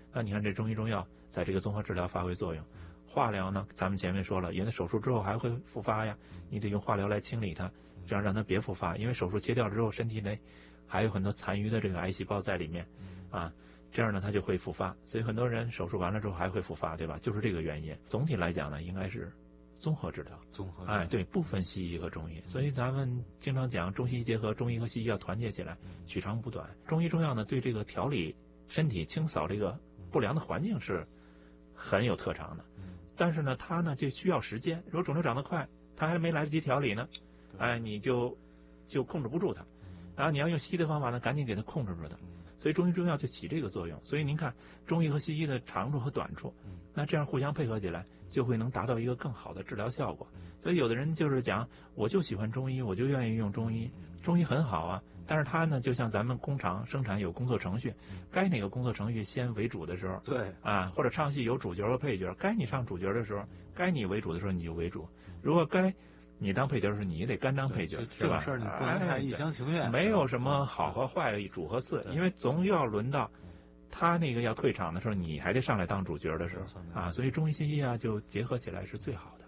那你看这中医中药在这个综合治疗发挥作用。化疗呢，咱们前面说了，因为手术之后还会复发呀，你得用化疗来清理它，这样让它别复发。因为手术切掉之后，身体内还有很多残余的这个癌细胞在里面啊，这样呢它就会复发。所以很多人手术完了之后还会复发，对吧？就是这个原因。总体来讲呢，应该是综合治疗，对，不分西医和中医。所以咱们经常讲中西医结合，中医和西医要团结起来，取长补短。中医中药呢，对这个调理身体、清扫这个不良的环境是很有特长的。但是呢，它呢就需要时间。如果肿瘤长得快，它还没来得及调理呢，你就控制不住它。然后你要用西医的方法呢，赶紧给它控制住它。所以中医中药就起这个作用。所以您看，中医和西医的长处和短处，那这样互相配合起来，就会能达到一个更好的治疗效果。所以有的人就是讲，我就喜欢中医，我就愿意用中医，中医很好啊。但是它呢，就像咱们工厂生产有工作程序，该哪个工作程序先为主的时候， 对或者唱戏有主角和配角，该你唱主角的时候，该你为主的时候你就为主。如果该你当配角的时候，你也得甘当配角，是吧？ 这个事儿你不能太一厢情愿。 没有什么好和坏，主和次，因为总要轮到他那个要退场的时候，你还得上来当主角的时候所以中医西医就结合起来是最好的。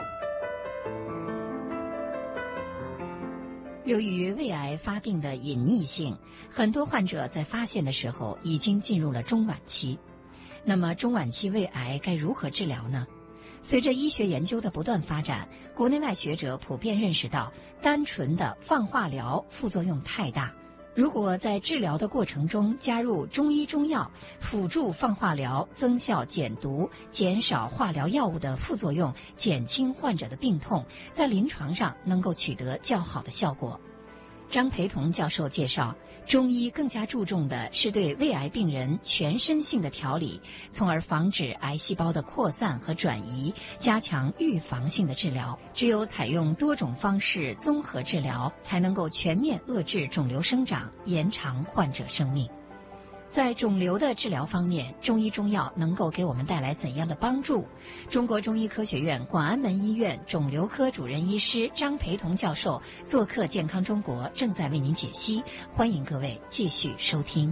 由于胃癌发病的隐匿性，很多患者在发现的时候已经进入了中晚期。那么中晚期胃癌该如何治疗呢？随着医学研究的不断发展，国内外学者普遍认识到，单纯的放化疗副作用太大。如果在治疗的过程中加入中医中药，辅助放化疗，增效减毒，减少化疗药物的副作用，减轻患者的病痛，在临床上能够取得较好的效果。张培同教授介绍，中医更加注重的是对胃癌病人全身性的调理，从而防止癌细胞的扩散和转移，加强预防性的治疗。只有采用多种方式综合治疗，才能够全面遏制肿瘤生长，延长患者生命。在肿瘤的治疗方面，中医中药能够给我们带来怎样的帮助？中国中医科学院广安门医院肿瘤科主任医师张培同教授做客健康中国，正在为您解析，欢迎各位继续收听。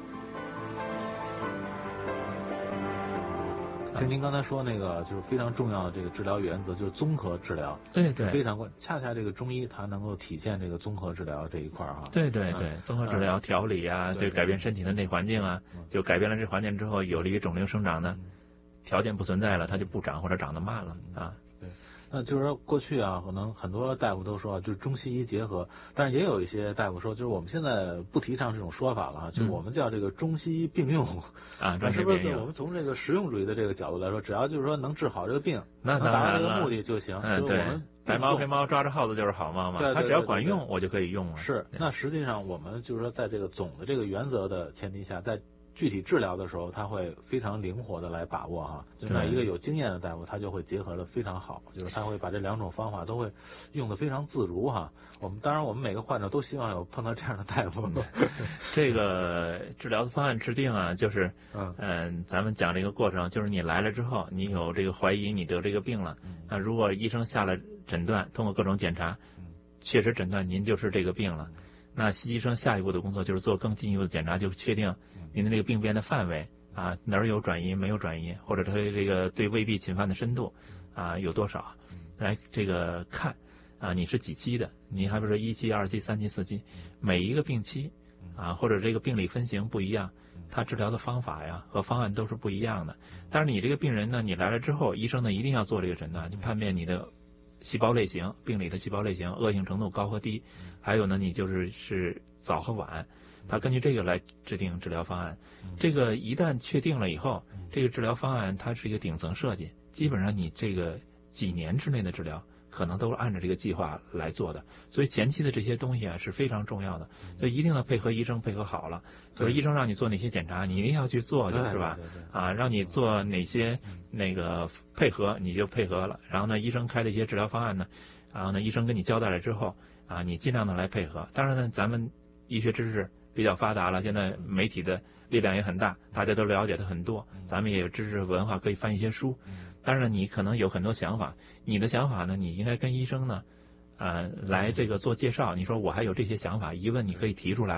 其实您刚才说那个就是非常重要的这个治疗原则，就是综合治疗， 对， 非常关。恰恰这个中医它能够体现这个综合治疗这一块对，综合治疗调理就改变身体的内环境就改变了这环境之后，有利于肿瘤生长的条件不存在了，它就不长或者长得慢了对。那就是说过去可能很多大夫都说就是中西医结合，但是也有一些大夫说，就是我们现在不提倡这种说法了，就是我们叫这个中西医并用中西医并用。 是不是我们从这个实用主义的这个角度来说，只要就是说能治好这个病， 能达到这个目的就行。 对，白猫黑猫抓着耗子就是好猫嘛，它只要管用我就可以用了。 是，那实际上我们就是说在这个总的这个原则的前提下，在具体治疗的时候，他会非常灵活的来把握就那一个有经验的大夫，他就会结合的非常好，就是他会把这两种方法都会用的非常自如当然我们每个患者都希望有碰到这样的大夫。 这个治疗的方案制定就是咱们讲这个过程，就是你来了之后，你有这个怀疑你得这个病了，那如果医生下了诊断，通过各种检查，确实诊断您就是这个病了。那医生下一步的工作就是做更进一步的检查，就确定您的这个病变的范围哪儿有转移没有转移，或者它这个对胃壁侵犯的深度有多少，来这个看你是几期的，你还不是1期、2期、3期、4期，每一个病期或者这个病理分型不一样，它治疗的方法和方案都是不一样的。但是你这个病人呢，你来了之后，医生呢一定要做这个诊断，就判别你的细胞类型，病理的细胞类型，恶性程度高和低，还有呢你是早和晚，他根据这个来制定治疗方案。这个一旦确定了以后，这个治疗方案它是一个顶层设计，基本上你这个几年之内的治疗可能都是按照这个计划来做的。所以前期的这些东西是非常重要的，所以一定要配合医生配合好了。就是医生让你做哪些检查，你一定要去做，是吧？让你做哪些那个配合你就配合了。然后呢，医生开的一些治疗方案呢，然后呢医生跟你交代了之后你尽量的来配合。当然呢，咱们医学知识比较发达了，现在媒体的力量也很大，大家都了解的很多，咱们也有知识文化可以翻一些书。当然你可能有很多想法，你的想法呢，你应该跟医生呢来这个做介绍。你说我还有这些想法疑问，你可以提出来。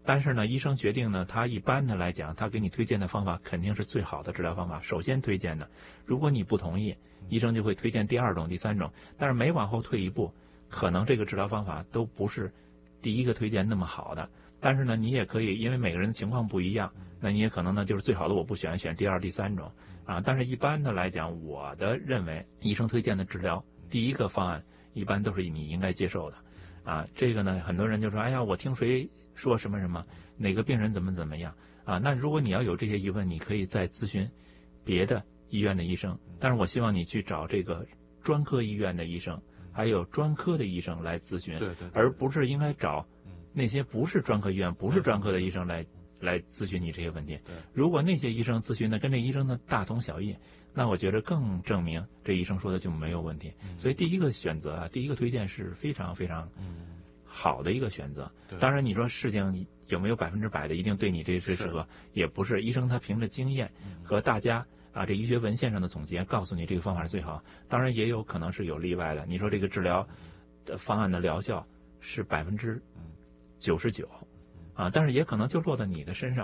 但是呢，医生决定呢，他一般的来讲，他给你推荐的方法肯定是最好的治疗方法，首先推荐的。如果你不同意，医生就会推荐第2种、第3种。但是每往后退一步，可能这个治疗方法都不是第一个推荐那么好的。但是呢，你也可以，因为每个人的情况不一样，那你也可能呢，就是最好的我不选，选第2、第3种啊。但是一般的来讲，我的认为，医生推荐的治疗第一个方案一般都是你应该接受的啊。这个呢，很多人就说，哎呀，我听谁说什么什么，哪个病人怎么样啊？那如果你要有这些疑问，你可以再咨询别的医院的医生，但是我希望你去找这个专科医院的医生，还有专科的医生来咨询， 对， 而不是应该找那些不是专科医院、不是专科的医生来咨询你这些问题。如果那些医生咨询的跟这医生的大同小异，那我觉得更证明这医生说的就没有问题。所以第一个选择啊，第一个推荐是非常非常好的一个选择。当然你说事情有没有100%的一定对你这是适合，也不是。医生他凭着经验和大家这医学文献上的总结告诉你这个方法是最好，当然也有可能是有例外的。你说这个治疗的方案的疗效是99%啊，但是也可能就落在你的身上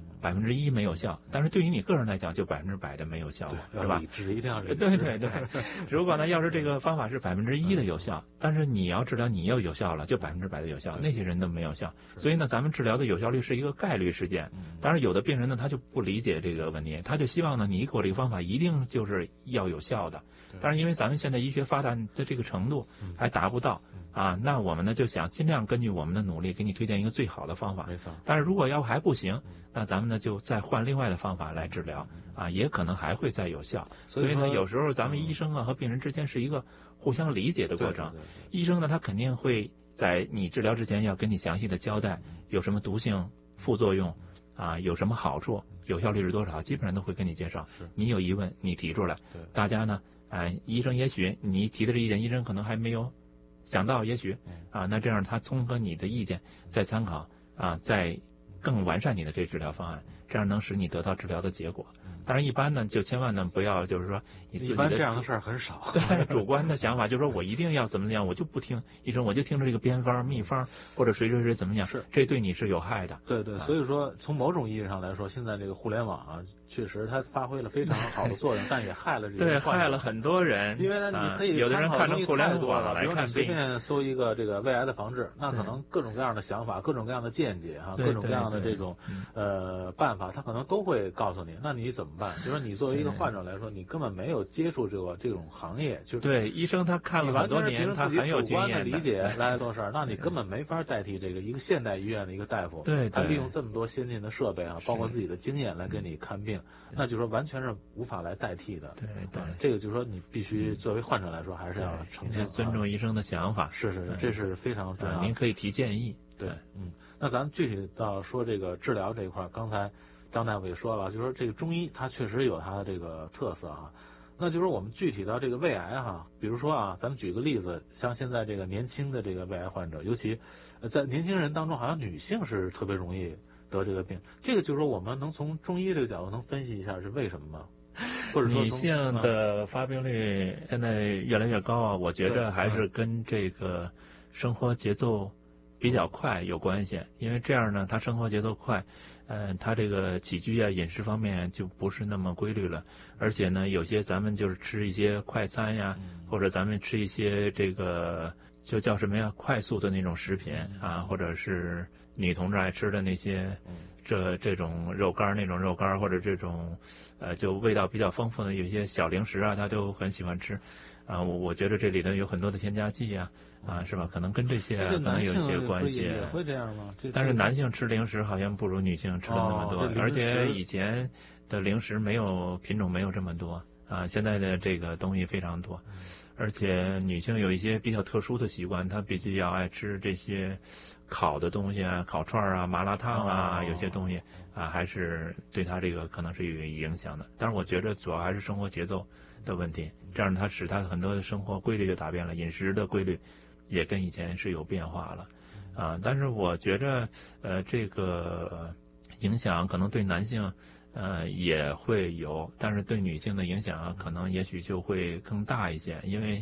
，1%没有效，但是对于你个人来讲就100%的没有效果，是吧？ 理智，一定要理智。 对。如果呢，要是这个方法是1%的有效，但是你要治疗你又有效了，就100%的有效，那些人都没有效。所以呢，咱们治疗的有效率是一个概率事件。当然，有的病人呢，他就不理解这个问题，他就希望呢，你给我这个方法一定就是要有效的。但是因为咱们现在医学发展的这个程度还达不到啊，那我们呢就想尽量根据我们的努力给你推荐一个最好的方法。 没错。 但是如果要还不行，那咱们呢就再换另外的方法来治疗啊，也可能还会再有效。所以呢，有时候咱们医生和病人之间是一个互相理解的过程。医生呢，他肯定会在你治疗之前要跟你详细的交代有什么毒性、副作用啊，有什么好处，有效率是多少，基本上都会跟你介绍。你有疑问你提出来，大家呢医生也许你提的这意见，医生可能还没有想到，也许那这样他综合你的意见再参考再更完善你的这治疗方案，这样能使你得到治疗的结果。当然一般呢就千万呢不要就是说你自己的一般这样的事儿很少， 对主观的想法就是说我一定要怎么样，我就不听医生，我就听着这个偏方秘方或者谁怎么样，这对你是有害的。 对，所以说从某种意义上来说，现在这个互联网确实它发挥了非常好的作用，但也害了这个害了很多人。 因为呢，你可以有的人看成互联网来看病， 随便搜一个这个胃癌的防治，那可能各种各样的想法、各种各样的见解各种各样的这种办法，他可能都会告诉你。那你怎么办？就是说你作为一个患者来说，你根本没有接触这种行业，就是对医生他看了很多年，他很有经验的理解来做事儿，那你根本没法代替这个一个现代医院的一个大夫，他利用这么多先进的设备包括自己的经验来给你看病，那就是说完全是无法来代替的。 对， 这个就是说你必须作为患者来说，还是要诚信尊重医生的想法。 是，这是非常重要。 您可以提建议。 对，那咱们具体到说这个治疗这一块，刚才张大夫也说了，就是说这个中医它确实有它的这个特色那就是我们具体到这个胃癌比如说咱们举个例子，像现在这个年轻的这个胃癌患者，尤其在年轻人当中，好像女性是特别容易得这个病。这个就是说我们能从中医这个角度能分析一下是为什么吗？或者说女性的发病率现在越来越高我觉着还是跟这个生活节奏比较快有关系。因为这样呢，她生活节奏快，他这个起居饮食方面就不是那么规律了，而且呢，有些咱们就是吃一些快餐呀，或者咱们吃一些这个就叫什么呀，快速的那种食品或者是女同志爱吃的那些这种肉干那种肉干，或者这种就味道比较丰富的有些小零食他都很喜欢吃我觉得这里头有很多的添加剂是吧？可能跟这些可能有一些关系。 也会这样吗？ 但是男性吃零食好像不如女性吃的那么多，而且以前的零食品种没有这么多现在的这个东西非常多，而且女性有一些比较特殊的习惯，她比较爱吃这些烤的东西烤串麻辣烫有些东西还是对她这个可能是有影响的。但是我觉得主要还是生活节奏的问题，这样它使他很多的生活规律就打变了，饮食的规律也跟以前是有变化了但是我觉着这个影响可能对男性也会有，但是对女性的影响可能也许就会更大一些，因为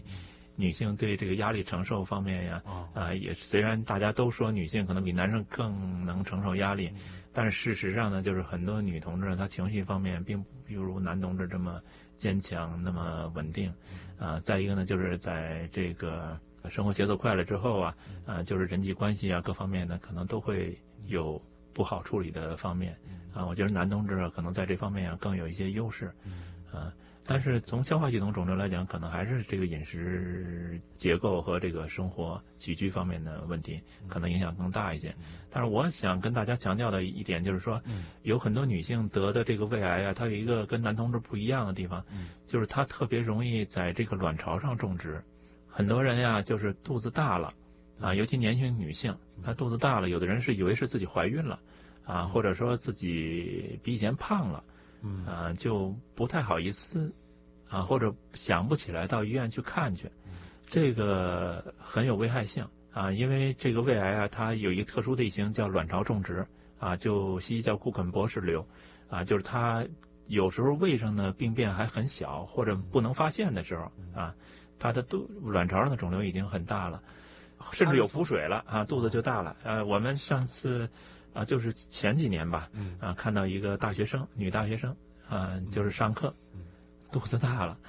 女性对这个压力承受方面呀，也虽然大家都说女性可能比男生更能承受压力，但是事实上呢，就是很多女同志她情绪方面并不如男同志这么坚强，那么稳定。再一个呢，就是在这个生活节奏快了之后就是人际关系各方面呢，可能都会有不好处理的方面。我觉得男同志可能在这方面更有一些优势。但是从消化系统肿瘤来讲，可能还是这个饮食结构和这个生活起居方面的问题，可能影响更大一些。但是我想跟大家强调的一点就是说，有很多女性得的这个胃癌它有一个跟男同志不一样的地方，就是它特别容易在这个卵巢上种植。很多人就是肚子大了尤其年轻女性，她肚子大了，有的人是以为是自己怀孕了或者说自己比以前胖了。就不太好意思或者想不起来到医院去看去，这个很有危害性因为这个胃癌它有一个特殊的类型叫卵巢种植就西医叫库肯博氏瘤就是它有时候胃上的病变还很小或者不能发现的时候它的卵巢上的肿瘤已经很大了，甚至有腹水了肚子就大了我们上次就是前几年吧看到一个大学生，女大学生就是上课肚子大了，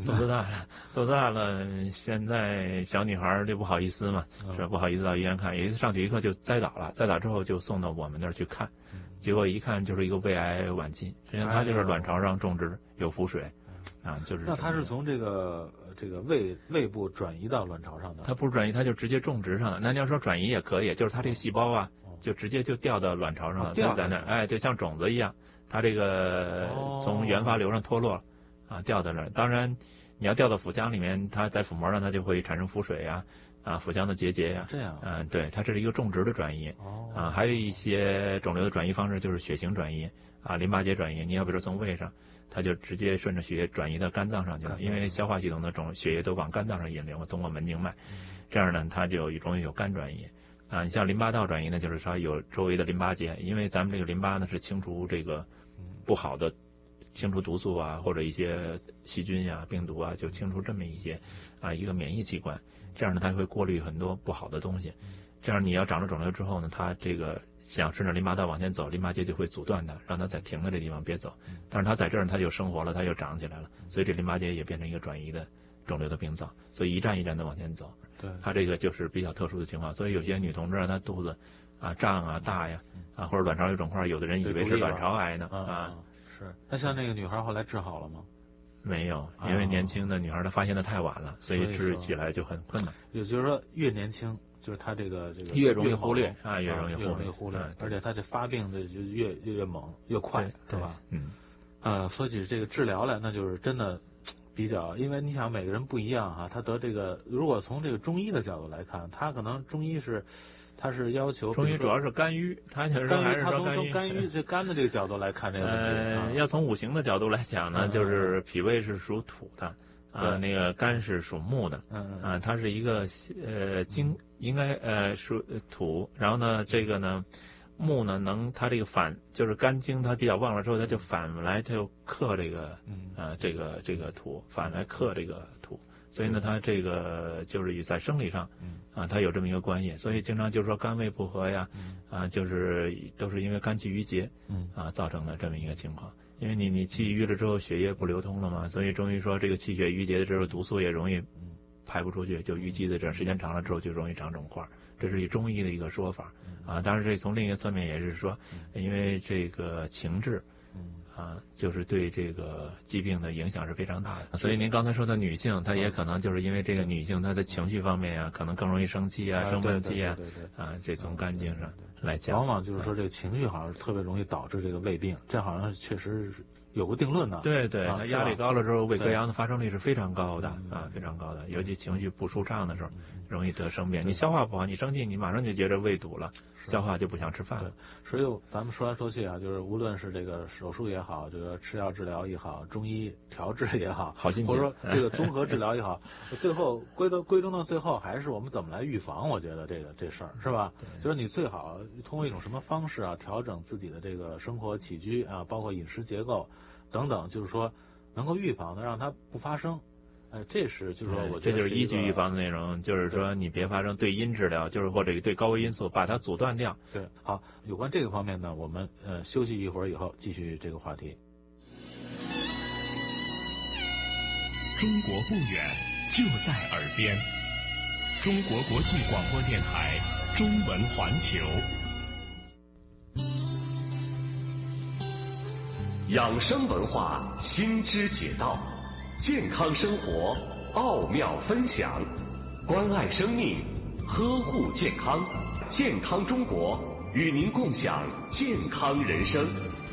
现在小女孩就不好意思嘛，是不好意思到医院看，有一次上体育课就栽倒了，栽倒之后就送到我们那儿去看，结果一看就是一个胃癌晚期，实际上她就是卵巢上种植有腹水就是。 那她是从这个胃部转移到卵巢上的？ 她不是转移，她就直接种植上的。那你要说转移也可以，就是她这个细胞就直接就掉到卵巢上了，在那儿就像种子一样，它这个从原发瘤上脱落了掉到那儿。当然你要掉到腹腔里面，它在腹膜上它就会产生腹水腹腔的结节这样对，它这是一个种植的转移还有一些肿瘤的转移方式就是血型转移淋巴结转移。你要比如说从胃上，它就直接顺着血液转移到肝脏上去了，因为消化系统的血液都往肝脏上引流，通过门静脉，这样呢它就容易有肝转移你像淋巴道转移呢，就是说有周围的淋巴结，因为咱们这个淋巴呢是清除这个不好的，清除毒素或者一些细菌病毒就清除这么一些一个免疫器官，这样呢它会过滤很多不好的东西。这样你要长了肿瘤之后呢，它这个想顺着淋巴道往前走，淋巴结就会阻断它，让它再停在这地方别走。但是它在这儿它就生活了，它就长起来了，所以这淋巴结也变成一个转移的肿瘤的病灶，所以一站一站的往前走。 对， 它这个就是比较特殊的情况，所以有些女同志她肚子胀大呀或者卵巢有肿块，有的人以为是卵巢癌呢是。那像那个女孩后来治好了吗？ 没有，因为年轻的女孩她发现的太晚了，所以治起来就很困难。 也就是说越年轻，就是她这个越容易忽略越容易忽略而且她这发病的就越猛越快，是吧？说起这个治疗来，那就是真的比较，因为你想每个人不一样他得这个，如果从这个中医的角度来看，他可能中医他是要求中医主要是肝郁，他就是还是说肝郁这肝的这个角度来看这个问题要从五行的角度来讲呢，就是脾胃是属土的那个肝是属木的它是一个金应该属土，然后呢这个呢木呢它这个就是肝经它比较旺了之后，它就反来它就克这个这个土，反来克这个土，所以呢它这个就是在生理上它有这么一个关系，所以经常就是说肝胃不和呀就是都是因为肝气郁结造成的这么一个情况。因为你气郁了之后血液不流通了嘛，所以中医说这个气血郁结的时候毒素也容易排不出去，就淤积在这儿，时间长了之后就容易长肿块，这是以中医的一个说法当然这从另一个侧面也是说，因为这个情志就是对这个疾病的影响是非常大的。所以您刚才说的女性，她也可能就是因为这个女性她的情绪方面可能更容易生气生闷气这从肝经上来讲， 往往就是说这个情绪好像是特别容易导致这个胃病，这好像确实是有个定论的。 对，它压力高了之后，胃溃疡的发生率是非常高的非常高的，尤其情绪不舒畅的时候，容易得生病。你消化不好，你生气，你马上就觉得胃堵了，消化就不想吃饭了。 所以咱们说来说去就是无论是这个手术也好，这个吃药治疗也好，中医调治也好， 好心情， 或者说这个综合治疗也好，最后归宗到最后还是我们怎么来预防。我觉得这事儿是吧？就是你最好通过一种什么方式调整自己的这个生活起居包括饮食结构等等，就是说能够预防的，让它不发生。 这是就是说，我这就是依据预防的内容，就是说你别发生对因治疗，就是或者对高危因素把它阻断掉。 对，好，有关这个方面呢，我们休息一会儿以后继续这个话题。 中国不远，就在耳边。中国国际广播电台中文环球。 养生文化，新知解道，健康生活奥妙分享，关爱生命，呵护健康，健康中国与您共享健康人生。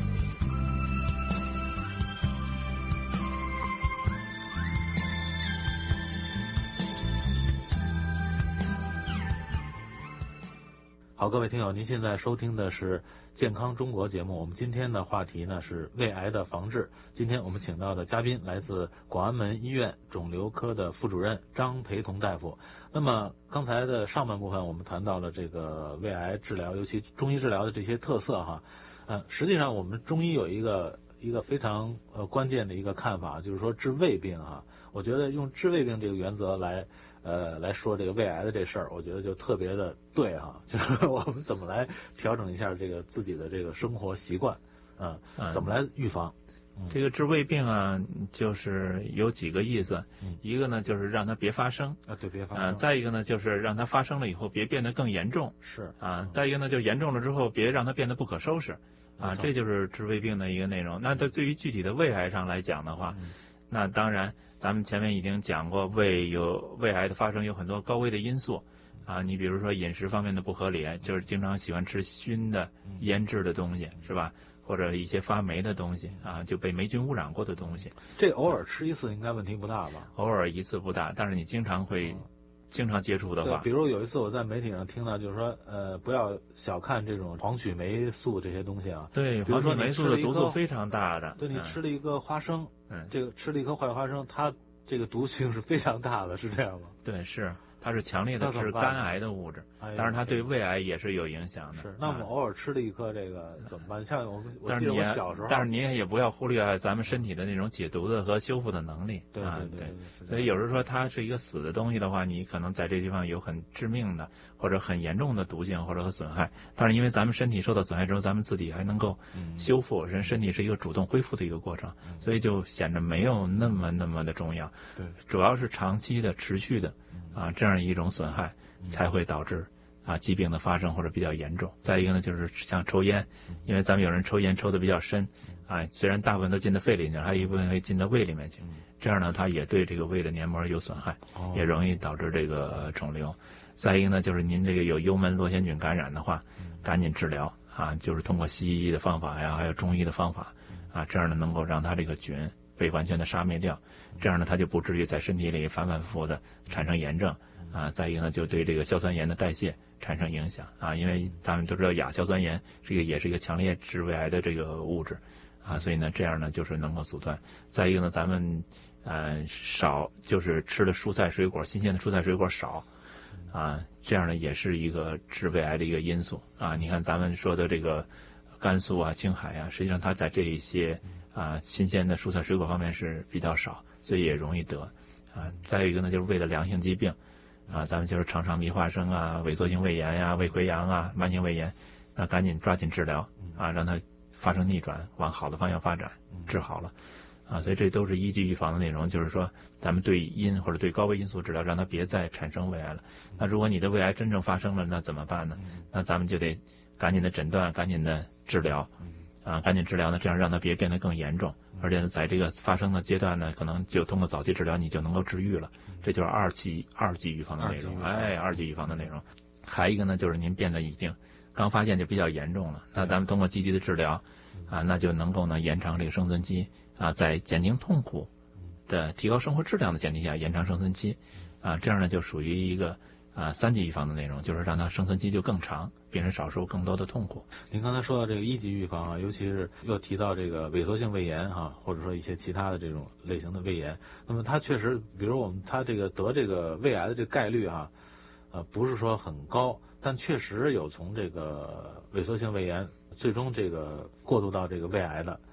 好，各位听友，您现在收听的是健康中国节目。我们今天的话题呢是胃癌的防治。今天我们请到的嘉宾来自广安门医院肿瘤科的副主任张培同大夫。那么刚才的上半部分我们谈到了这个胃癌治疗，尤其中医治疗的这些特色哈。实际上我们中医有一个非常关键的一个看法，就是说治胃病哈。我觉得用治胃病这个原则来说这个胃癌的这事儿，我觉得就特别的对哈，就是我们怎么来调整一下这个自己的这个生活习惯，怎么来预防。 这个治胃病啊，就是有几个意思，一个呢就是让它别发生对，别发生。 再一个呢就是让它发生了以后别变得更严重， 是再一个呢就严重了之后别让它变得不可收拾，这就是治胃病的一个内容。那对于具体的胃癌上来讲的话，那当然咱们前面已经讲过，胃癌的发生有很多高危的因素你比如说饮食方面的不合理，就是经常喜欢吃熏的腌制的东西，是吧？或者一些发霉的东西就被霉菌污染过的东西。 这偶尔吃一次应该问题不大吧？ 偶尔一次不大，但是你经常接触的话， 比如有一次我在媒体上听到，就是说不要小看这种黄曲霉素这些东西啊。 对，黄曲霉素的毒素非常大的。 对，你吃了一个花生，这个吃了一颗坏花生，它这个毒性是非常大的，是这样吗？ 对，是。它是强烈的是肝癌的物质，当然它对胃癌也是有影响的。 是，那我们偶尔吃了一颗这个怎么办？像我记得我小时候， 但是你也不要忽略咱们身体的那种解毒的和修复的能力。 对。 所以有时候说它是一个死的东西的话，你可能在这地方有很致命的或者很严重的毒性或者损害。但是因为咱们身体受到损害之后，咱们自己还能够修复，身体是一个主动恢复的一个过程，所以就显得没有那么的重要。 对， 主要是长期的持续的这样一种损害才会导致疾病的发生或者比较严重。再一个呢就是像抽烟，因为咱们有人抽烟抽的比较深虽然大部分都进到肺里面，还有一部分会进到胃里面去，这样呢它也对这个胃的黏膜有损害，也容易导致这个肿瘤。再一个呢就是您这个有幽门螺旋菌感染的话，赶紧治疗就是通过西医的方法呀，还有中医的方法这样呢能够让它这个菌被完全的杀灭掉，这样呢它就不至于在身体里反复的产生炎症再一个呢就对这个硝酸盐的代谢产生影响因为咱们都知道亚硝酸盐也是一个强烈致胃癌的这个物质所以呢这样呢就是能够阻断。再一个呢咱们少就是吃的蔬菜水果，新鲜的蔬菜水果少这样呢也是一个致胃癌的一个因素你看咱们说的这个甘肃青海实际上它在这一些新鲜的蔬菜水果方面是比较少，所以也容易得再有一个呢就是胃的良性疾病咱们就是肠迷化生萎缩性胃炎胃溃疡慢性胃炎，那赶紧抓紧治疗让它发生逆转，往好的方向发展，治好了所以这都是依据预防的内容，就是说咱们对因或者对高危因素治疗，让它别再产生胃癌了。那如果你的胃癌真正发生了，那怎么办呢？那咱们就得赶紧的诊断，赶紧的治疗赶紧治疗呢，这样让它别变得更严重，而且在这个发生的阶段呢，可能就通过早期治疗你就能够治愈了，这就是二级预防的内容。二级预防的内容。还有一个呢，就是您变得已经刚发现就比较严重了，那咱们通过积极的治疗那就能够呢延长这个生存期在减轻痛苦的提高生活质量的前提下延长生存期这样呢就属于一个三级预防的内容，就是让它生存期就更长，病人少受更多的痛苦。 您刚才说到这个一级预防尤其是又提到这个萎缩性胃炎或者说一些其他的这种类型的胃炎，那么它确实比如它这个得这个胃癌的这个概率不是说很高，但确实有从这个萎缩性胃炎最终这个过渡到这个胃癌的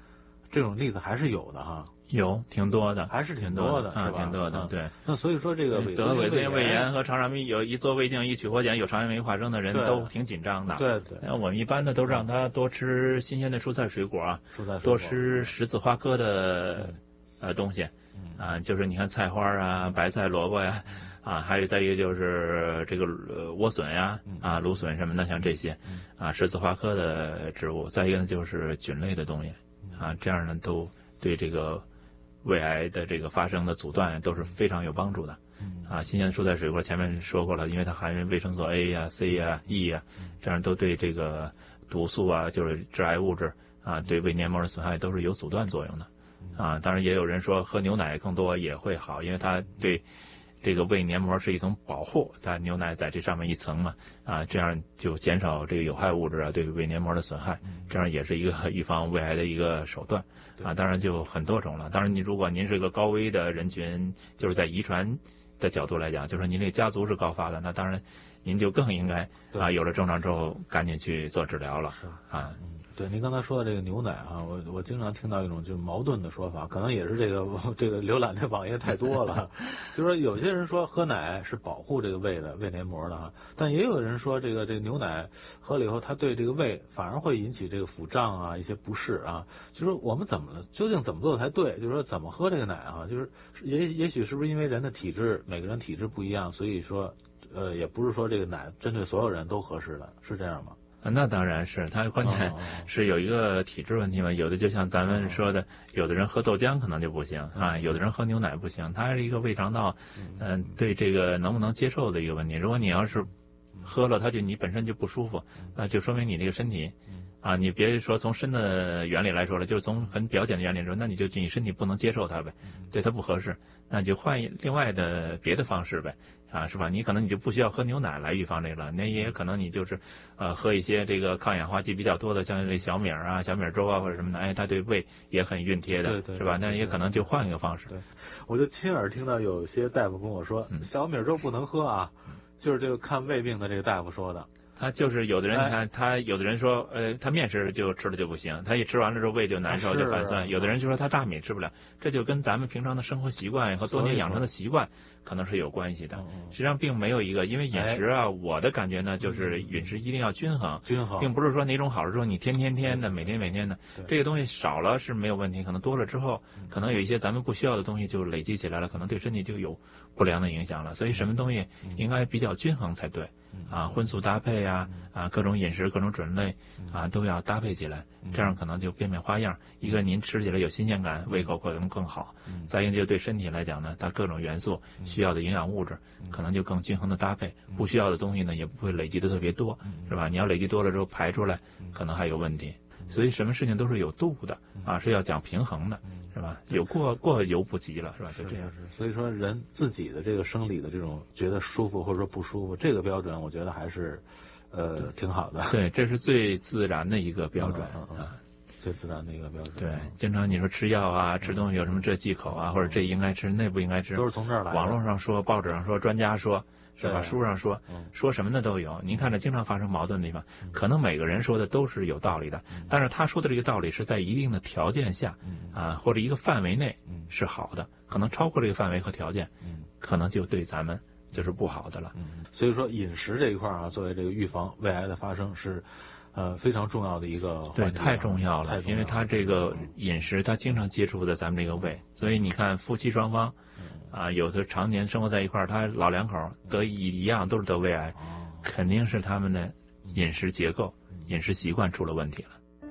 这种例子还是有的哈。 有挺多的， 还是挺多的， 啊，挺多的，对。 那所以说这个得伪酸性胃炎和肠疝有一做胃镜一取活检有肠疝酶化生的人都挺紧张的。 对对。 我们一般的都让他多吃新鲜的蔬菜水果啊，多吃十字花科的东西啊，就是你看菜花啊、白菜、萝卜呀啊，还有再一个就是这个莴笋呀啊、芦笋什么的，像这些啊十字花科的植物。再一个呢就是菌类的东西啊，这样呢都对这个胃癌的这个发生的阻断都是非常有帮助的。啊，新鲜的蔬菜水果前面说过了，因为它含维生素 A 呀、C 呀、E 呀，这样都对这个毒素啊，就是致癌物质啊，对胃黏膜的损害都是有阻断作用的。啊，当然也有人说喝牛奶更多也会好，因为它对这个胃黏膜是一层保护，它牛奶在这上面一层嘛，啊，这样就减少这个有害物质啊对胃黏膜的损害，这样也是一个预防胃癌的一个手段。啊，当然就很多种了。当然如果您是个高危的人群，就是在遗传的角度来讲，就是您这个家族是高发的，那当然您就更应该啊有了症状之后赶紧去做治疗了。啊。 对，您刚才说的这个牛奶啊，我经常听到一种就是矛盾的说法，可能也是这个浏览的网页太多了。就是说有些人说喝奶是保护这个胃黏膜的哈，但也有人说这个牛奶喝了以后，它对这个胃反而会引起这个腹胀啊一些不适啊。就是说我们究竟怎么做才对？就是说怎么喝这个奶啊？就是也许是不是因为人的体质，每个人体质不一样，所以说也不是说这个奶针对所有人都合适的，是这样吗？ 那当然是，它关键是有一个体质问题嘛。有的就像咱们说的，有的人喝豆浆可能就不行啊，有的人喝牛奶不行，它是一个胃肠道对这个能不能接受的一个问题。如果你要是喝了，你本身就不舒服，那就说明你这个身体啊，你别说从深的原理来说了，就是从很表浅的原理说，那你身体不能接受它呗，对它不合适，那就换另外的别的方式呗。啊，是吧？你可能就不需要喝牛奶来预防这个了，那也可能你就是喝一些这个抗氧化剂比较多的，像这小米啊、小米粥啊或者什么的，哎，它对胃也很熨贴的， 对， 是吧？那也可能就换一个方式。 对，我就亲耳听到有些大夫跟我说，小米粥不能喝啊，就是这个看胃病的这个大夫说的。 他就是有的人，你看他有的人说，他面食就吃了就不行，他一吃完了之后胃就难受就反酸。有的人就说他大米吃不了，这就跟咱们平常的生活习惯和多年养成的习惯可能是有关系的。实际上并没有一个，因为饮食啊，我的感觉呢就是饮食一定要均衡，并不是说哪种好了之后你天天的每天的，这个东西少了是没有问题，可能多了之后，可能有一些咱们不需要的东西就累积起来了，可能对身体就有不良的影响了。所以什么东西应该比较均衡才对。啊，荤素搭配啊，各种饮食、各种种类啊，都要搭配起来，这样可能就变花样。一个您吃起来有新鲜感，胃口可能更好；再一个就对身体来讲呢，它各种元素需要的营养物质可能就更均衡的搭配，不需要的东西呢也不会累积的特别多，是吧？你要累积多了之后排出来，可能还有问题。所以什么事情都是有度的啊，是要讲平衡的，是吧？有过犹不及了，是吧？就这样。 所以说人自己的这个生理的这种觉得舒服或者说不舒服，这个标准我觉得还是挺好的。 对，这是最自然的一个标准啊， 最自然的一个标准。 对，经常你说吃药啊，吃东西有什么这忌口啊，或者这应该吃那不应该吃， 都是从这儿来的。 网络上说，报纸上说，专家说。是吧？书上说什么的都有。您看着经常发生矛盾的地方，可能每个人说的都是有道理的，但是他说的这个道理是在一定的条件下啊，或者一个范围内是好的，可能超过这个范围和条件，可能就对咱们就是不好的了。 所以说饮食这一块啊，作为这个预防胃癌的发生是非常重要的一个环节。 对，太重要了，因为他这个饮食他经常接触在咱们这个胃，所以你看夫妻双方。啊，有的常年生活在一块儿，他老两口得一样都是得胃癌，肯定是他们的饮食结构、饮食习惯出了问题了。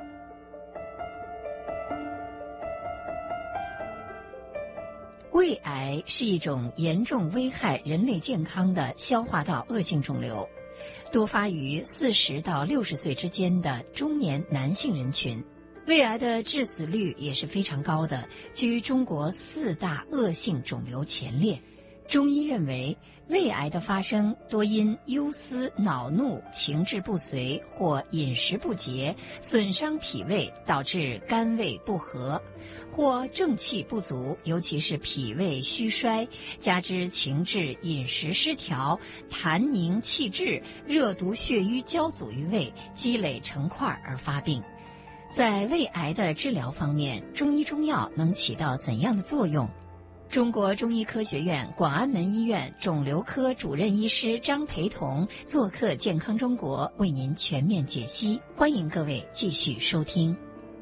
胃癌是一种严重危害人类健康的消化道恶性肿瘤，多发于40到60岁之间的中年男性人群。胃癌的致死率也是非常高的，居中国4大恶性肿瘤前列。中医认为，胃癌的发生多因忧思、恼怒、情志不遂或饮食不节，损伤脾胃，导致肝胃不和，或正气不足，尤其是脾胃虚衰，加之情志、饮食失调，痰凝气滞，热毒血瘀交阻于胃，积累成块而发病。 在胃癌的治疗方面，中医中药能起到怎样的作用？中国中医科学院广安门医院肿瘤科主任医师张培彤做客健康中国，为您全面解析。欢迎各位继续收听。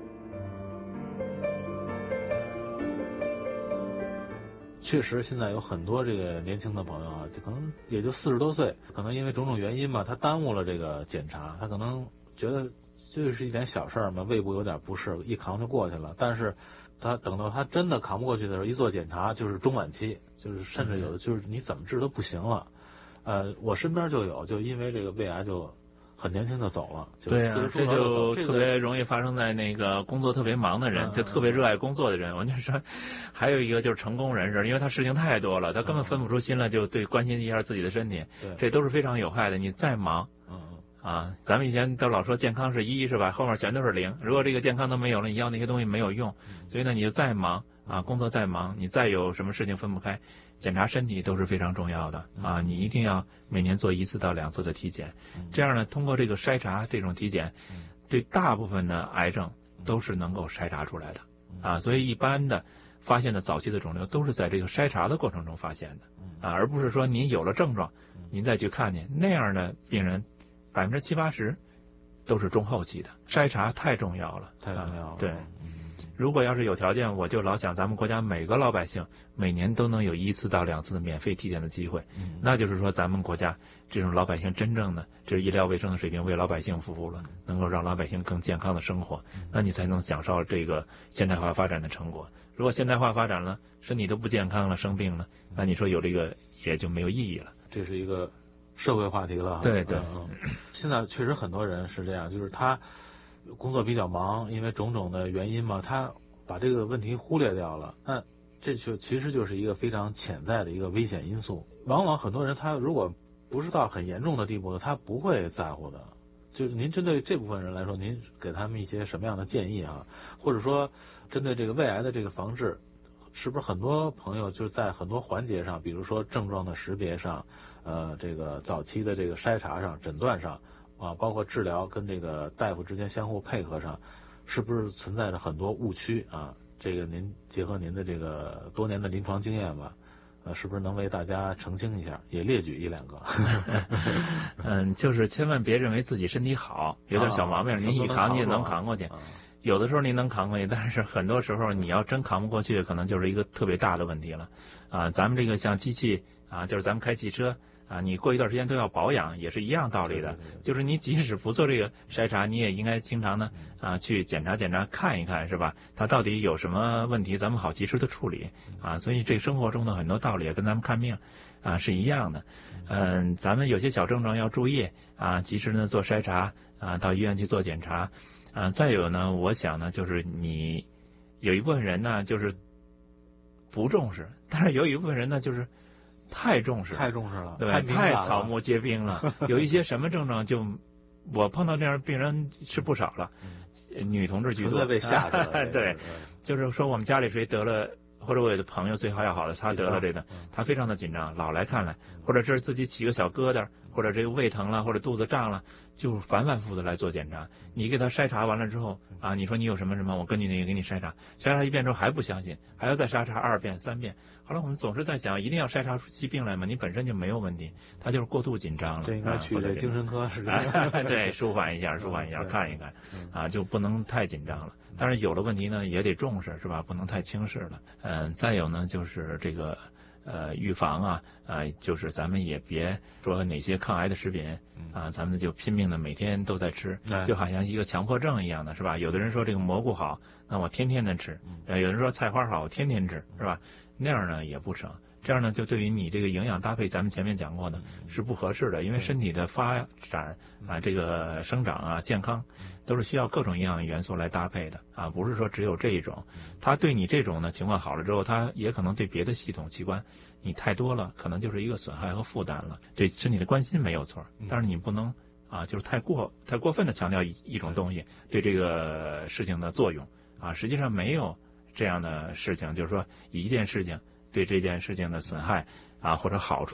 确实，现在有很多这个年轻的朋友啊，就可能也就40多岁，可能因为种种原因嘛，他耽误了这个检查，他可能觉得这是一点小事嘛，胃部有点不适，一扛就过去了。但是他等到他真的扛不过去的时候，一做检查就是中晚期，就是甚至有的就是你怎么治都不行了。我身边就有，就因为这个胃癌就很年轻的走了。 对啊，这就特别容易发生在那个工作特别忙的人，就特别热爱工作的人。我就说，还有一个就是成功人士，因为他事情太多了，他根本分不出心来，就对关心一下自己的身体，这都是非常有害的。你再忙，咱们以前都老说健康是1，是吧？后面全都是0。如果这个健康都没有了，你要那些东西没有用。所以呢，你就再忙工作再忙，你再有什么事情分不开，检查身体都是非常重要的你一定要每年做1次到2次的体检。这样呢，通过这个筛查这种体检，对大部分的癌症都是能够筛查出来的所以一般的发现的早期的肿瘤都是在这个筛查的过程中发现的而不是说你有了症状您再去看见，那样的病人70%、80%都是中后期的。筛查太重要了， 太重要了。 对，如果要是有条件，我就老想咱们国家每个老百姓每年都能有1次到2次的免费体检的机会。那就是说咱们国家这种老百姓真正的这医疗卫生的水平为老百姓服务了，能够让老百姓更健康的生活，那你才能享受这个现代化发展的成果。如果现代化发展了，身体都不健康了，生病了，那你说有这个也就没有意义了。 这是一个社会话题了。 对对， 现在确实很多人是这样，就是他工作比较忙，因为种种的原因嘛，他把这个问题忽略掉了。那这就其实就是一个非常潜在的一个危险因素。往往很多人他如果不是到很严重的地步的，他不会在乎的。就是您针对这部分人来说，您给他们一些什么样的建议啊？或者说针对这个胃癌的这个防治，是不是很多朋友就是在很多环节上，比如说症状的识别上，这个早期的这个筛查上、诊断上包括治疗跟这个大夫之间相互配合上，是不是存在着很多误区啊？这个您结合您的这个多年的临床经验吧，是不是能为大家澄清一下，也列举1、2个？ 就是千万别认为自己身体好，有点小毛病，您一扛你也能扛过去。有的时候您能扛过去，但是很多时候你要真扛不过去，可能就是一个特别大的问题了咱们这个像机器就是咱们开汽车你过一段时间都要保养，也是一样道理的。就是你即使不做这个筛查，你也应该经常呢去检查检查，看一看，是吧？它到底有什么问题，咱们好及时的处理所以这生活中的很多道理跟咱们看病是一样的。咱们有些小症状要注意及时呢做筛查到医院去做检查再有呢，我想呢，就是你有一部分人呢，就是不重视，但是有一部分人呢，就是太重视了，对，太草木皆兵了。有一些什么症状就，我碰到这样病人是不少了，女同志居多， 被吓着了。 对，就是说我们家里谁得了，或者我有的朋友最好要好的，他得了这个，他非常的紧张，老来看来，或者是自己起个小疙瘩，或者这个胃疼了，或者肚子胀了，就反反复复的来做检查。你给他筛查完了之后你说你有什么什么，我根据那个给你筛查一遍之后还不相信，还要再筛查2遍、3遍。后来我们总是在想，一定要筛查出疾病来嘛？你本身就没有问题，他就是过度紧张了。 这应该去这精神科是吧？ 对，舒缓一下，看一看就不能太紧张了。但是有了问题呢，也得重视，是吧？不能太轻视了。再有呢，就是这个预防就是咱们也别说哪些抗癌的食品咱们就拼命的每天都在吃，就好像一个强迫症一样的，是吧？有的人说这个蘑菇好，那我天天的吃；有人说菜花好，我天天吃，是吧？那样呢也不成，这样呢就对于你这个营养搭配，咱们前面讲过的是不合适的，因为身体的发展这个生长健康都是需要各种营养元素来搭配的不是说只有这一种。它对你这种呢情况好了之后，它也可能对别的系统器官你太多了，可能就是一个损害和负担了。对身体的关心没有错，但是你不能就是太过分的强调一种东西对这个事情的作用实际上没有这样的事情，就是说一件事情对这件事情的损害或者好处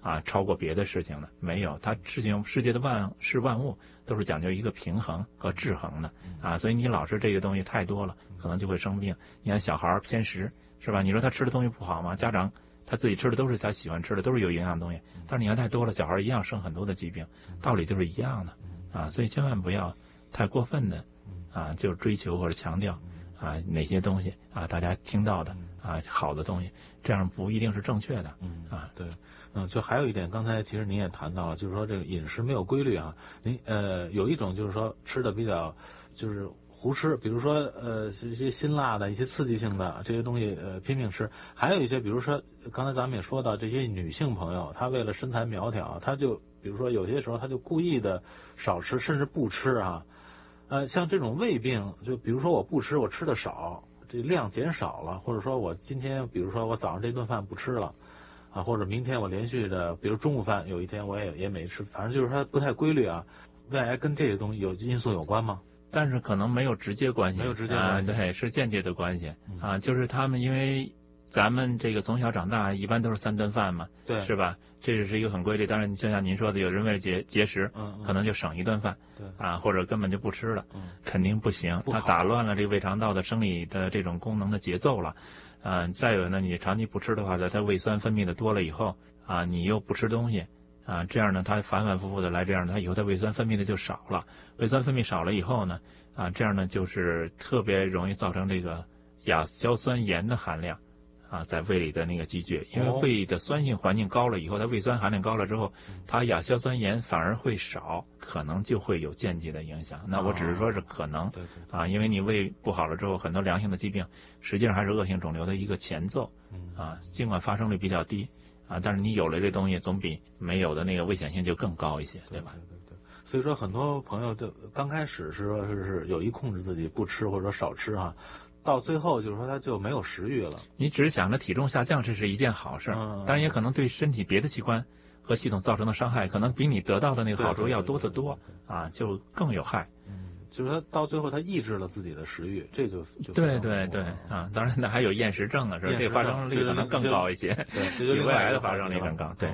超过别的事情的，没有，它世界的万事万物都是讲究一个平衡和制衡的所以你老是这个东西太多了，可能就会生病。你看小孩偏食是吧？你说他吃的东西不好吗？家长他自己吃的都是他喜欢吃的，都是有营养的东西，但是你看太多了，小孩一样生很多的疾病，道理就是一样的所以千万不要太过分的就是追求或者强调哪些东西大家听到的好的东西，这样不一定是正确的对。就还有一点，刚才其实您也谈到了，就是说这个饮食没有规律您有一种就是说吃的比较就是胡吃，比如说一些辛辣的一些刺激性的这些东西拼命吃，还有一些比如说刚才咱们也说到这些女性朋友，她为了身材苗条，她就比如说有些时候她就故意的少吃甚至不吃像这种胃病，就比如说我不吃，我吃的少，这量减少了，或者说我今天比如说我早上这顿饭不吃了或者明天我连续的比如中午饭有一天我也没吃，反正就是它不太规律胃癌跟这个东西有因素有关吗？ 但是可能没有直接关系， 没有直接关系对，是间接的关系就是他们因为咱们这个从小长大一般都是3顿饭嘛， 对，是吧？这是一个很规律。当然就像您说的，有人为了节食可能就省一顿饭， 对或者根本就不吃了肯定不行，它打乱了这个胃肠道的生理的这种功能的节奏了再有呢，你长期不吃的话，它胃酸分泌的多了以后你又不吃东西这样呢，它反反复复的来，这样它以后它胃酸分泌的就少了，胃酸分泌少了以后呢这样呢就是特别容易造成这个亚硝酸盐的含量在胃里的那个积聚，因为胃的酸性环境高了以后，它胃酸含量高了之后，它亚硝酸盐反而会少，可能就会有间接的影响。那我只是说是可能因为你胃不好了之后，很多良性的疾病实际上还是恶性肿瘤的一个前奏尽管发生率比较低但是你有了这东西，总比没有的那个危险性就更高一些，对吧？ 对。所以说很多朋友就刚开始是说是有意控制自己不吃或者说少吃到最后就是说他就没有食欲了。 你只是想着体重下降，这是一件好事当然也可能对身体别的器官和系统造成的伤害，可能比你得到的那个好处要多得多就更有害。 就是他到最后他抑制了自己的食欲，这就对当然那还有厌食症呢，是吧？这个发生率可能更高一些， 对， 比胃癌的发生率更高。对。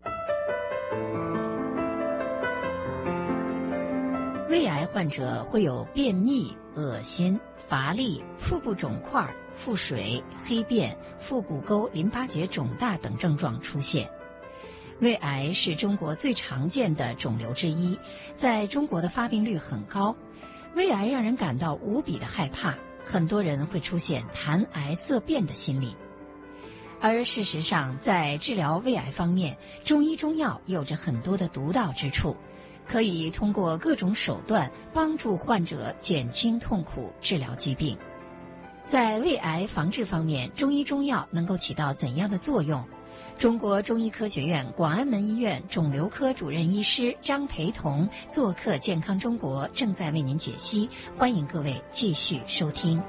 胃癌患者会有便秘、恶心、乏力、腹部肿块、腹水、黑便、腹股沟淋巴结肿大等症状出现。胃癌是中国最常见的肿瘤之一，在中国的发病率很高。胃癌让人感到无比的害怕，很多人会出现谈癌色变的心理。而事实上，在治疗胃癌方面，中医中药有着很多的独到之处，可以通过各种手段帮助患者减轻痛苦，治疗疾病。在胃癌防治方面，中医中药能够起到怎样的作用？中国中医科学院广安门医院肿瘤科主任医师张培彤做客《健康中国》，正在为您解析，欢迎各位继续收听。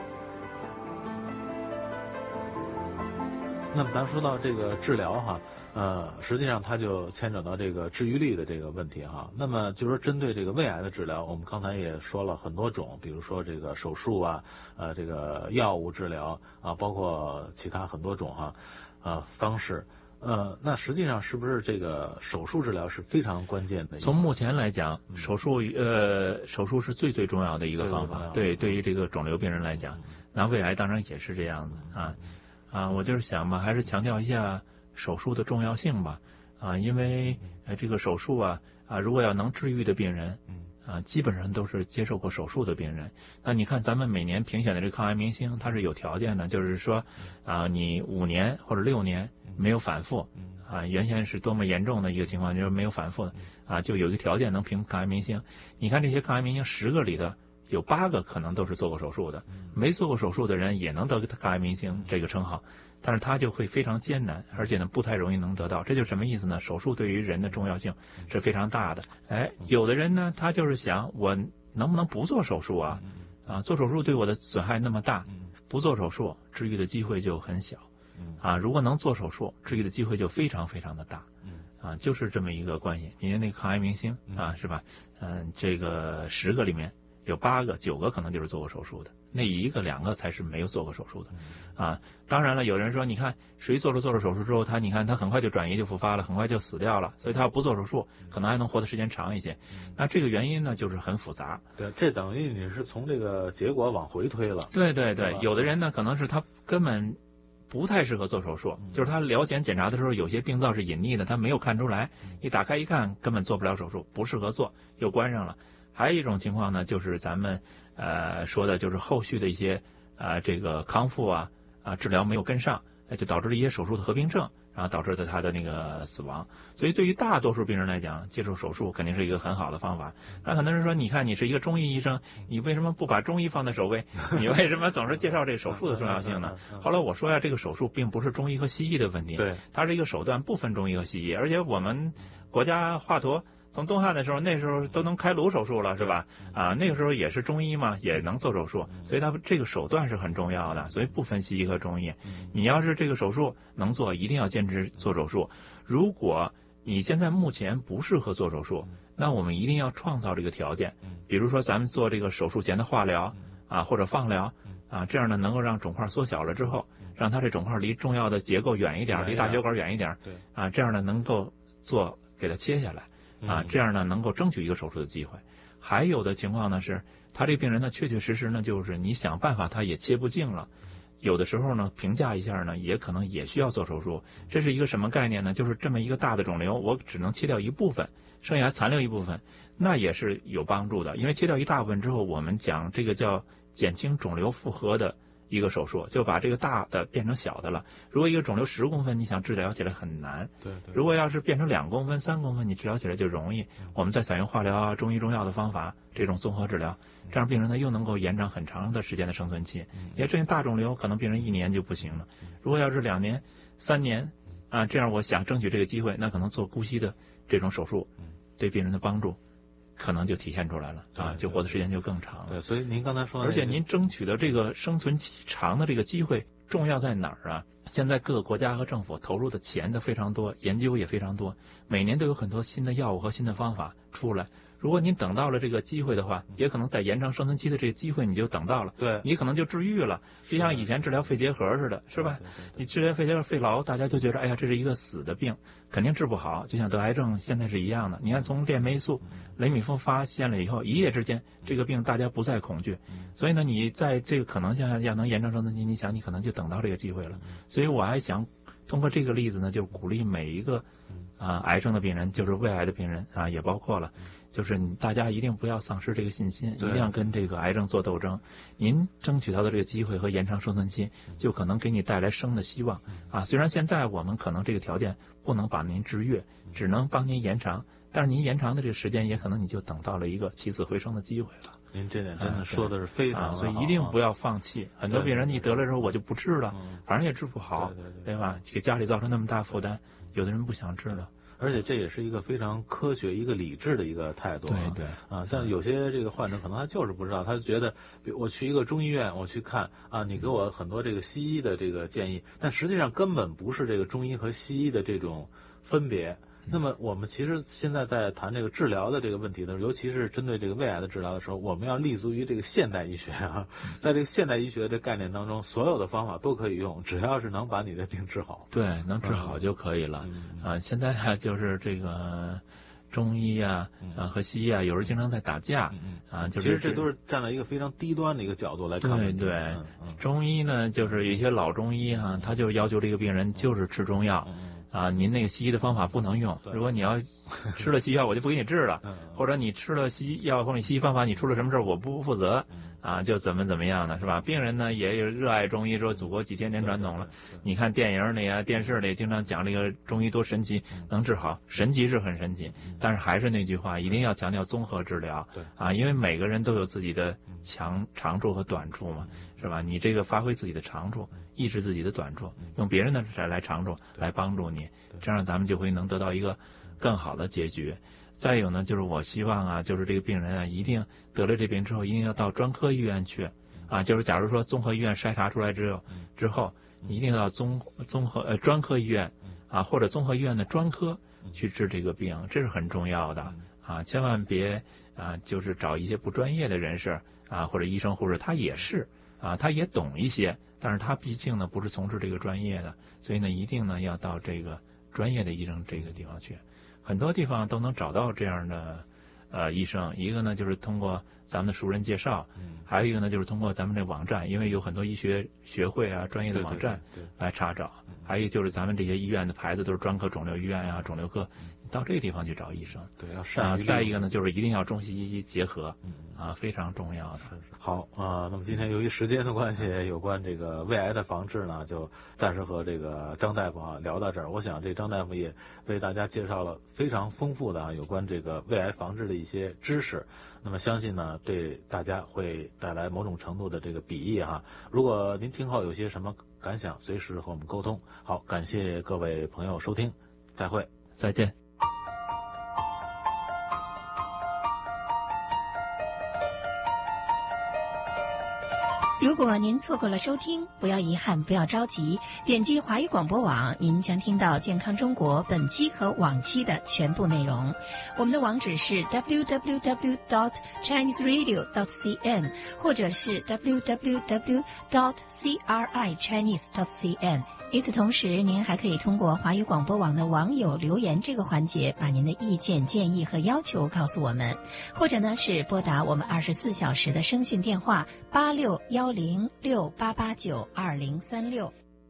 那么咱说到这个治疗实际上它就牵扯到这个治愈率的这个问题那么就是说针对这个胃癌的治疗，我们刚才也说了很多种，比如说这个手术这个药物治疗包括其他很多种方式。那实际上是不是这个手术治疗是非常关键的？ 从目前来讲，手术是最重要的一个方法。对于这个肿瘤病人来讲，那胃癌当然也是这样子我就是想吧，还是强调一下手术的重要性吧因为这个手术如果要能治愈的病人基本上都是接受过手术的病人。那你看咱们每年评选的这个抗癌明星，它是有条件的，就是说你5年或者6年没有反复原先是多么严重的一个情况，就是没有反复的就有一个条件能评抗癌明星。你看这些抗癌明星10个里的有8个可能都是做过手术的，没做过手术的人也能得抗癌明星这个称号，但是他就会非常艰难，而且呢不太容易能得到。这就是什么意思呢？手术对于人的重要性是非常大的。有的人呢，他就是想我能不能不做手术做手术对我的损害那么大，不做手术治愈的机会就很小如果能做手术，治愈的机会就非常非常的大就是这么一个关系。你看那个抗癌明星是吧这个10个里面有8个、9个可能就是做过手术的，那1个、2个才是没有做过手术的啊。当然了，有人说，你看谁做了手术之后，你看他很快就转移就复发了，很快就死掉了，所以他要不做手术，可能还能活的时间长一些。那这个原因呢，就是很复杂。 对，这等于你是从这个结果往回推了。 对对对，有的人呢，可能是他根本不太适合做手术，就是他疗检检查的时候，有些病灶是隐匿的，他没有看出来，一打开一看，根本做不了手术，不适合做，又关上了。还有一种情况呢，就是咱们说的就是后续的一些这个康复治疗没有跟上，就导致了一些手术的合并症，然后导致了他的那个死亡。所以对于大多数病人来讲，接受手术肯定是一个很好的方法。那可能是说，你看你是一个中医医生，你为什么不把中医放在首位？你为什么总是介绍这个手术的重要性呢？后来我说呀，这个手术并不是中医和西医的问题， 对， 它是一个手段，不分中医和西医。而且我们国家华佗从东汉的时候，那时候都能开颅手术了，是吧？那个时候也是中医嘛，也能做手术，所以它这个手段是很重要的，所以不分西医和中医。你要是这个手术能做，一定要坚持做手术。如果你现在目前不适合做手术，那我们一定要创造这个条件，比如说咱们做这个手术前的化疗或者放疗这样呢能够让肿块缩小了之后，让它这肿块离重要的结构远一点，离大血管远一点，这样呢能够做给它切下来。这样呢能够争取一个手术的机会。还有的情况呢是，他这病人呢确确实实呢就是你想办法他也切不净了，有的时候呢评价一下呢也可能也需要做手术。这是一个什么概念呢？就是这么一个大的肿瘤，我只能切掉一部分，剩下残留一部分，那也是有帮助的。因为切掉一大部分之后，我们讲这个叫减轻肿瘤负荷的一个手术，就把这个大的变成小的了。如果一个肿瘤10公分，你想治疗起来很难。 对。 如果要是变成2公分、3公分，你治疗起来就容易。我们再采用化疗中医中药的方法，这种综合治疗，这样病人呢又能够延长很长的时间的生存期。因为这些大肿瘤可能病人1年就不行了，如果要是2年、3年这样我想争取这个机会，那可能做姑息的这种手术，对病人的帮助可能就体现出来了就活的时间就更长了。 对，所以您刚才说的， 而且您争取的这个生存期长的这个机会重要在哪儿啊？现在各个国家和政府投入的钱都非常多，研究也非常多，每年都有很多新的药物和新的方法出来。如果您等到了这个机会的话，也可能在延长生存期的这个机会你就等到了， 对， 你可能就治愈了，就像以前治疗肺结核似的，是吧？你治疗肺结核、肺痨，大家就觉得哎呀这是一个死的病，肯定治不好，就像得癌症现在是一样的。你看从链霉素雷米峰发现了以后，一夜之间这个病大家不再恐惧，所以呢你在这个可能性下要能延长生存期，你想你可能就等到这个机会了。所以我还想通过这个例子呢，就鼓励每一个癌症的病人，就是胃癌的病人也包括了，就是大家一定不要丧失这个信心，一定要跟这个癌症做斗争。您争取到的这个机会和延长生存期，就可能给你带来生的希望虽然现在我们可能这个条件不能把您治愈，只能帮您延长，但是您延长的这个时间，也可能你就等到了一个起死回生的机会了。 您这点真的说的是非常好， 所以一定不要放弃。很多病人你得了之后我就不治了，反正也治不好，对吧？给家里造成那么大负担，有的人不想治了。 而且这也是一个非常科学、一个理智的一个态度。 对像有些这个患者可能他就是不知道，他就觉得我去一个中医院，我去看你给我很多这个西医的这个建议，但实际上根本不是这个中医和西医的这种分别。那么我们其实现在在谈这个治疗的这个问题呢，尤其是针对这个胃癌的治疗的时候，我们要立足于这个现代医学在这个现代医学的这概念当中，所有的方法都可以用，只要是能把你的病治好。 对，能治好就可以了。现在就是这个中医和西医有时候经常在打架其实这都是站在一个非常低端的一个角度来看问题。 对，中医呢就是有一些老中医他就要求这个病人就是吃中药您那个西医的方法不能用，如果你要吃了西药我就不给你治了，或者你吃了西药或者西医方法你出了什么事我不负责就怎么样的，是吧？病人呢也有热爱中医，说祖国几千年传统了，你看电影里电视里经常讲这个中医多神奇，能治好，神奇是很神奇，但是还是那句话，一定要强调综合治疗。因为每个人都有自己的长处和短处嘛，是吧？你这个发挥自己的长处，抑制自己的短处，用别人的来长处来帮助你，这样咱们就会能得到一个更好的结局。再有呢，就是我希望就是这个病人一定得了这病之后，一定要到专科医院去就是假如说综合医院筛查出来之后，你一定要到专科医院或者综合医院的专科去治这个病，这是很重要的啊，千万别就是找一些不专业的人士或者医生护士，他也是他也懂一些，但是他毕竟呢不是从事这个专业的，所以呢一定呢要到这个专业的医生这个地方去。很多地方都能找到这样的医生，一个呢就是通过咱们的熟人介绍，还有一个呢就是通过咱们这网站，因为有很多医学学会专业的网站来查找，还有就是咱们这些医院的牌子都是专科肿瘤医院肿瘤科，到这个地方去找医生。 对，要善于再一个呢就是一定要中西医结合，非常重要的。 好那么今天由于时间的关系，有关这个胃癌的防治呢，就暂时和这个张大夫聊到这儿。我想这张大夫也为大家介绍了非常丰富的有关这个胃癌防治的一些知识，那么相信呢对大家会带来某种程度的这个裨益如果您听后有些什么感想，随时和我们沟通。好，感谢各位朋友收听，再会， 再见。 如果您错过了收听，不要遗憾，不要着急，点击华语广播网，您将听到健康中国本期和往期的全部内容。我们的网址是 www.chineseradio.cn 或者是 www.crichinese.cn。与此同时，您还可以通过华语广播网的网友留言这个环节，把您的意见、建议和要求告诉我们，或者呢是拨打我们24小时的声讯电话861068892036。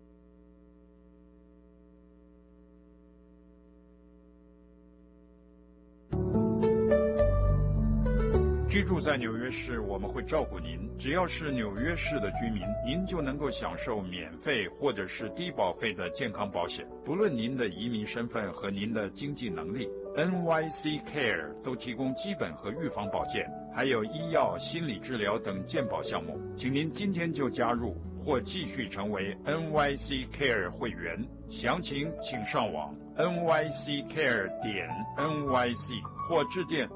居住在纽约市，我们会照顾您。只要是纽约市的居民，您就能够享受免费或者是低保费的健康保险，不论您的移民身份和您的经济能力。NYC Care 都提供基本和预防保健，还有医药、心理治疗等健保项目。请您今天就加入或继续成为 NYC Care 会员。详情请上网 nyccare.nyc 或致电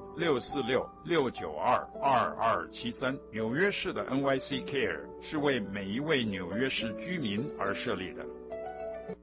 646-692-2273。纽约市的 NYC Care 是为每一位纽约市居民而设立的。